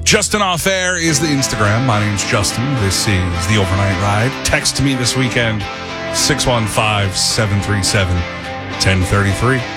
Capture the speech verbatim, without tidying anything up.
Justin Off Air is the Instagram. My name's Justin. This is The Overnight Ride. Text me this weekend, six one five, seven three seven, one oh three three.